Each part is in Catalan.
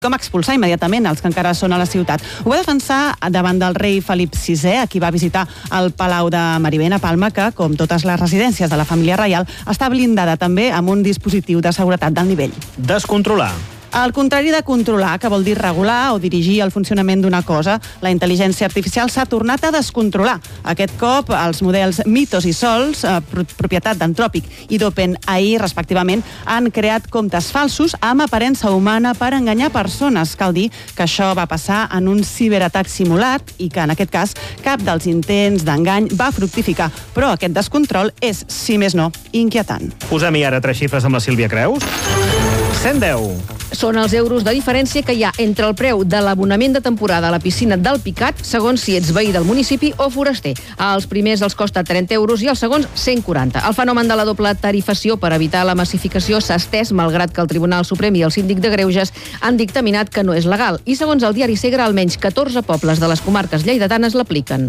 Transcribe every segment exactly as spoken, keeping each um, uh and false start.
com expulsar immediatament els que encara són a la ciutat. Ho va defensar davant del rei Felip sisè, a qui va visitar el Palau de Marivent, a Palma, que, com totes les residències de la família reial, està blindada també amb un dispositiu de seguretat d'alt nivell. Descontrolar. Al contrari de controlar, que vol dir regular o dirigir el funcionament d'una cosa, la intel·ligència artificial s'ha tornat a descontrolar. Aquest cop, els models Mythos i Sols, eh, propietat d'Anthropic i d'OpenAI, respectivament, han creat comptes falsos amb aparença humana per enganyar persones. Cal dir que això va passar en un ciberatac simulat i que, en aquest cas, cap dels intents d'engany va fructificar. Però aquest descontrol és, si més no, inquietant. Posem-hi ara tres xifres amb la Sílvia Creus. cent deu. Són els euros de diferència que hi ha entre el preu de l'abonament de temporada a la piscina del Picat, segons si ets veí del municipi o foraster. Als primers els costa trenta euros i als segons cent quaranta. El fenomen de la doble tarifació per evitar la massificació s'ha estès, malgrat que el Tribunal Suprem i el Síndic de Greuges han dictaminat que no és legal. I segons el diari Segre, almenys catorze pobles de les comarques lleidatanes l'apliquen.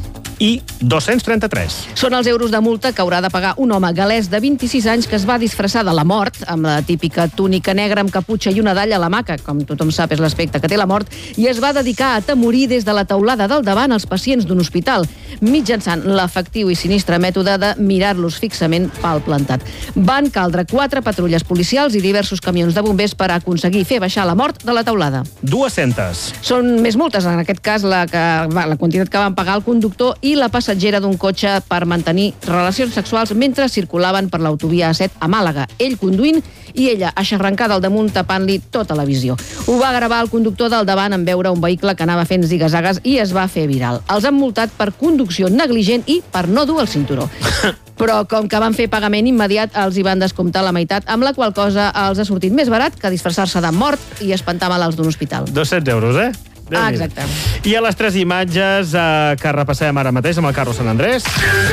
I dos-cents trenta-tres. Són els euros de multa que haurà de pagar un home galès de vint-i-sis anys que es va disfressar de la mort, amb la típica túnica negra amb caputxa i una dalla a la mà, que, com tothom sap, és l'aspecte que té la mort, i es va dedicar a atemorir des de la teulada del davant els pacients d'un hospital, mitjançant l'efectiu i sinistre mètode de mirar-los fixament pal plantat. Van caldre quatre patrulles policials i diversos camions de bombers per aconseguir fer baixar la mort de la teulada. dues-centes. Són més multes, en aquest cas, la, que, la quantitat que van pagar el conductor i la passatgera d'un cotxe per mantenir relacions sexuals mentre circulaven per l'autovia A set a Màlaga. Ell conduint i ella aixarrencada al damunt tapant-li tota la visió. Ho va gravar el conductor del davant en veure un vehicle que anava fent zigazagues i es va fer viral. Els han multat per conducció negligent i per no dur el cinturó. Però com que van fer pagament immediat, els hi van descomptar la meitat, amb la qual cosa els ha sortit més barat que disfressar-se de mort i espantar malalts d'un hospital. dos-cents euros, eh? Ah, exacte. I a les tres imatges eh, que repassem ara mateix amb el Carro Sant Andrés.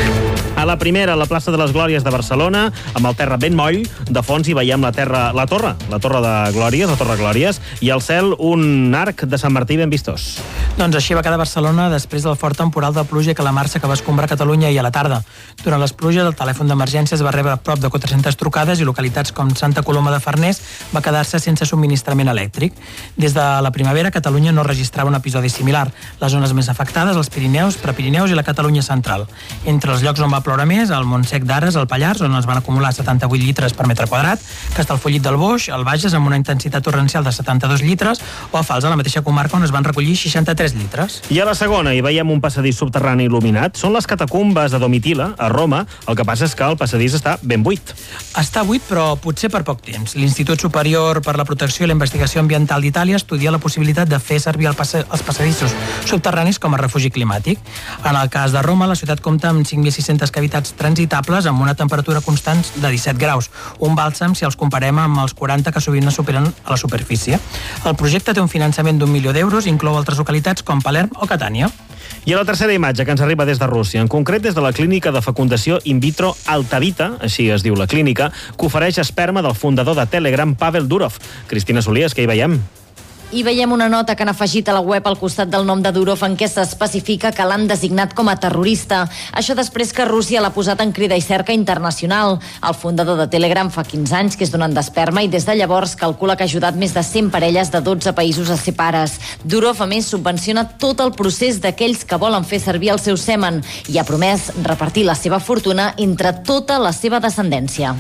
A la primera, a la plaça de les Glòries de Barcelona, amb el terra ben moll, de fons hi veiem la, terra, la torre, la torre de Glòries, la torre Glòries, i al cel un arc de Sant Martí ben vistós. Doncs així va quedar Barcelona després del fort temporal de pluja i calamarsa que va escombrar Catalunya ahir a la tarda. Durant les pluges, el telèfon d'emergències va rebre prop de quatre-centes trucades i localitats com Santa Coloma de Farners va quedar-se sense subministrament elèctric. Des de la primavera, Catalunya no registrava un episodi similar. Les zones més afectades, els Pirineus, Prepirineus i la Catalunya central. Entre els llocs on va ploure més, el Montsec d'Ares, el Pallars, on es van acumular setanta-vuit litres per metre quadrat, Castellfollit del Boix, el Bages, amb una intensitat torrencial de setanta-dos litres, o a Fals, a la mateixa comarca, on es van recollir seixanta-tres litres. I a la segona hi veiem un passadís subterrani il·luminat. Són les catacumbes de Domitila, a Roma. El que passa és que el passadís està ben buit. Està buit, però potser per poc temps. L'Institut Superior per la Protecció i la Investigació Ambiental d'Itàlia estudia la possibilitat de fer servir el passe els passadissos subterranis com a refugi climàtic. En el cas de Roma, la ciutat compta amb cinc mil sis-centes cavitats transitables amb una temperatura constant de disset graus, un bàlsam si els comparem amb els quaranta que sovint es superen a la superfície. El projecte té un finançament d'un milió d'euros i inclou altres localitats com Palerm o Catània. I a la tercera imatge, que ens arriba des de Rússia, en concret des de la clínica de fecundació in vitro Altavita, així es diu la clínica, que ofereix esperma del fundador de Telegram, Pavel Durov. Cristina Solies, què hi veiem? I veiem una nota que han afegit a la web al costat del nom de Durov en què s'especifica que l'han designat com a terrorista. Això després que Rússia l'ha posat en crida i cerca internacional. El fundador de Telegram fa quinze anys que és donant d'esperma i des de llavors calcula que ha ajudat més de cent parelles de dotze països a ser pares. Durov, a més, subvenciona tot el procés d'aquells que volen fer servir el seu semen i ha promès repartir la seva fortuna entre tota la seva descendència.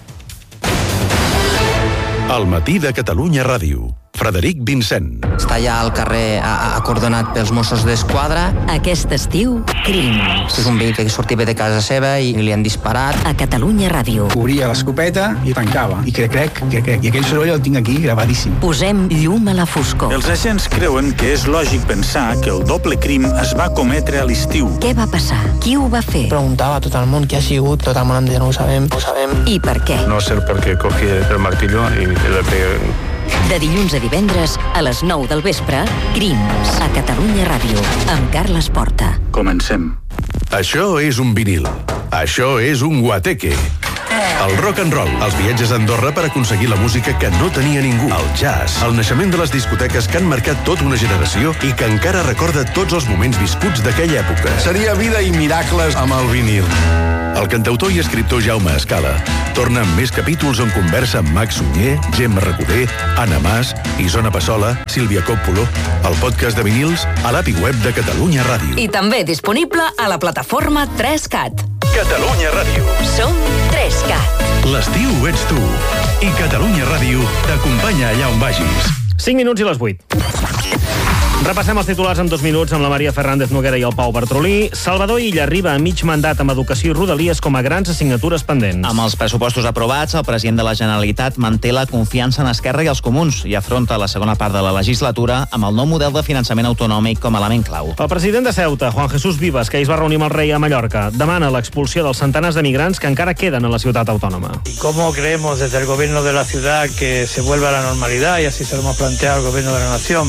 El matí de Catalunya Ràdio. Frederic Vincent. Està allà al carrer acordonat pels Mossos d'Esquadra. Aquest estiu, crims. És un veí que sortia de casa seva i li han disparat. A Catalunya Ràdio. Obria l'escopeta i tancava. I crec, crec, crec, crec. I aquell soroll el tinc aquí gravadíssim. Posem llum a la foscor. Els agents creuen que és lògic pensar que el doble crim es va cometre a l'estiu. Què va passar? Qui ho va fer? Preguntava a tot el món qui ha sigut. Tot el món em deia, no ho sabem, no ho sabem. I per què? No sé per què cogí el martillo i le pegué. De dilluns a divendres, a les nou del vespre, Crims, a Catalunya Ràdio, amb Carles Porta. Comencem. Això és un vinil. Això és un guateque. El rock and roll, els viatges a Andorra per aconseguir la música que no tenia ningú, el jazz, el naixement de les discoteques que han marcat tota una generació i que encara recorda tots els moments viscuts d'aquella època. Seria vida i miracles amb el vinil. El cantautor i escriptor Jaume Escala torna amb més capítols on conversa amb Max Sunyer, Gemma Recoder, Anna Mas, Isona Passola, Sílvia Coppola, el podcast de vinils a l'A P I web de Catalunya Ràdio. I també disponible a la plataforma tres cat. Catalunya Ràdio. Som tres cat. L'estiu ets tu. I Catalunya Ràdio t'acompanya allà on vagis. cinc minuts i les vuit. Repassem els titulars en dos minuts amb la Maria Fernández Noguera i el Pau Bartrolí. Salvador Illa arriba a mig mandat amb Educació i Rodalies com a grans assignatures pendents. Amb els pressupostos aprovats, el president de la Generalitat manté la confiança en Esquerra i els comuns i afronta la segona part de la legislatura amb el nou model de finançament autonòmic com a element clau. El president de Ceuta, Juan Jesús Vives, que ahir es va reunir amb el rei a Mallorca, demana l'expulsió dels centenars de migrants que encara queden a la ciutat autònoma. ¿Y cómo creemos desde el gobierno de la ciudad que se vuelva a la normalidad? Y así se lo hemos planteado al gobierno de la nación.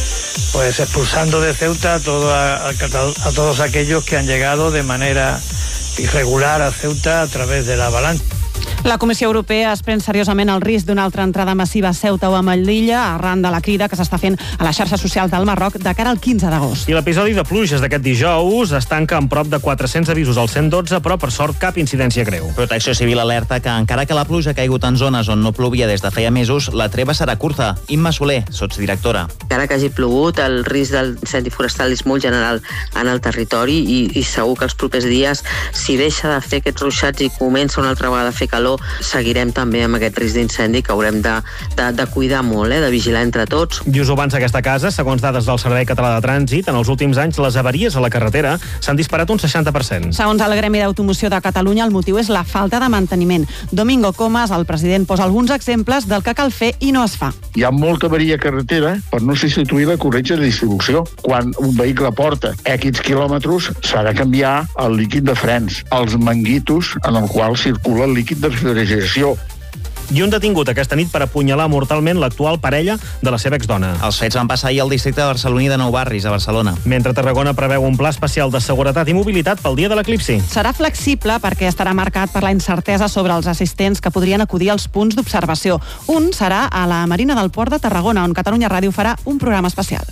Pues expulsando de Ceuta a, todo, a, a todos aquellos que han llegado de manera irregular a Ceuta a través de la avalancha. La Comissió Europea es pren seriosament el risc d'una altra entrada massiva a Ceuta o a Melilla arran de la crida que s'està fent a les xarxes socials del Marroc de cara al quinze d'agost. I l'episodi de pluges d'aquest dijous es tanca amb prop de quatre-cents avisos al cent dotze, però per sort cap incidència greu. Protecció Civil alerta que encara que la pluja ha caigut en zones on no plovia des de feia mesos, la treva serà curta. Imma Soler, sotsdirectora. Encara que hagi plogut, el risc d'incendi forestal és molt general en el territori i, i segur que els propers dies, si deixa de fer aquests ruixats i comença una altra vegada a fer calor, seguirem també amb aquest risc d'incendi que haurem de, de, de cuidar molt, eh, de vigilar entre tots. I us ho abans aquesta casa, segons dades del Servei Català de Trànsit, en els últims anys les avaries a la carretera s'han disparat un seixanta per cent. Segons el Gremi d'Automoció de Catalunya, el motiu és la falta de manteniment. Domingo Comas, el president, posa alguns exemples del que cal fer i no es fa. Hi ha molta avaria a carretera per no substituir la corretja de distribució. Quan un vehicle porta X quilòmetres, s'ha de canviar el líquid de frens, els manguitos en el qual circula el líquid de refrigeració. I un detingut aquesta nit per apunyalar mortalment l'actual parella de la seva exdona. Els fets van passar ahir al districte de Barceloní de Nou Barris, a Barcelona. Mentre Tarragona preveu un pla especial de seguretat i mobilitat pel dia de l'eclipsi. Serà flexible perquè estarà marcat per la incertesa sobre els assistents que podrien acudir als punts d'observació. Un serà a la Marina del Port de Tarragona, on Catalunya Ràdio farà un programa especial.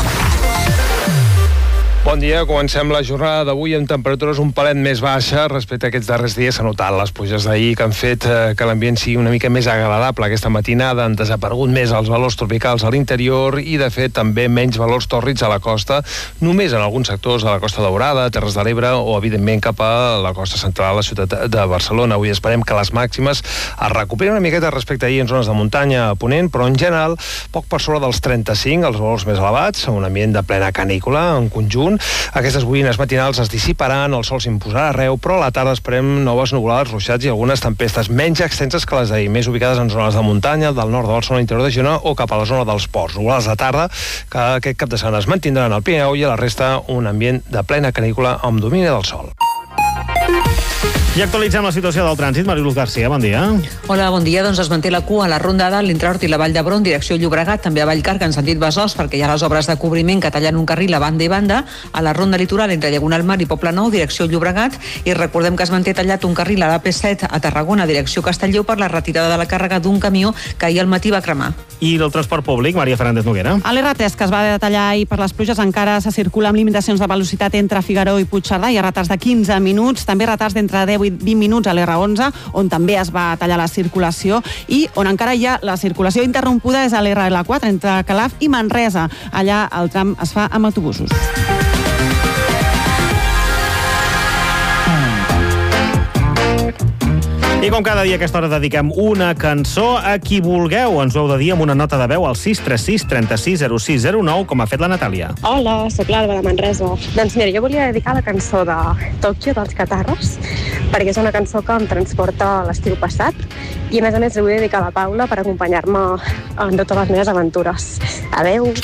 Bon dia, comencem la jornada d'avui amb temperatures un palet més baixes respecte a aquests darrers dies. S'ha notat les pluges d'ahir que han fet que l'ambient sigui una mica més agradable. Aquesta matinada han desaparegut més els valors tropicals a l'interior i, de fet, també menys valors tòrrids a la costa, només en alguns sectors de la Costa Daurada, Terres de l'Ebre o, evidentment, cap a la costa central, la ciutat de Barcelona. Avui esperem que les màximes es recuperen una miqueta respecte a ahir en zones de muntanya a Ponent, però en general poc per sobre dels trenta-cinc, els valors més elevats, un ambient de plena canícula en conjunt. Aquestes boires matinals es dissiparan, el sol s'imposarà arreu, però a la tarda esperem noves nuvolades, ruixats i algunes tempestes menys extenses que les d'ahir, més ubicades en zones de muntanya, del nord de Barcelona, interior de Girona o cap a la zona dels ports. Nuvolades de tarda que aquest cap de setmana es mantindran al Pirineu i a la resta un ambient de plena canícula amb domini del sol. I actualitzem la situació del trànsit. Mariluz García, bon dia. Hola, bon dia. Doncs es manté la cua a la Ronda d'Alt, l'Intrahort i la Vall d'Hebron, direcció Llobregat, també a Vallcarca en sentit Besòs, perquè hi ha les obres de cobriment que tallen un carril a banda i banda, a la Ronda Litoral entre Diagonal Mar i Poblenou, direcció Llobregat, i recordem que es manté tallat un carril a l'A P set a Tarragona, direcció Castelló, per la retirada de la càrrega d'un camió que ahir al matí va cremar. I el transport públic, Maria Fernández Noguera. A l'R tres, que es va detallar ahir per les pluges, encara se circula amb limitacions de velocitat entre Figaró i Puigcerdà. Hi ha retards de quinze minuts, també retards d'entre deu i vint minuts a l'R onze, on també es va tallar la circulació, i on encara hi ha la circulació interrompuda és a l'R L quatre, entre Calaf i Manresa. Allà el tram es fa amb autobusos. I com cada dia a aquesta hora dediquem una cançó a qui vulgueu. Ens ho heu de dir amb una nota de veu al sis tres sis, trenta-sis, zero sis, zero nou, com ha fet la Natàlia. Hola, sóc l'Alba de Manresa. Doncs mira, jo volia dedicar la cançó de Tòquio dels Catarres, perquè és una cançó que em transporta a l'estiu passat, i a més a més li vull dedicar a la Paula per acompanyar-me en totes les meves aventures. Adeu!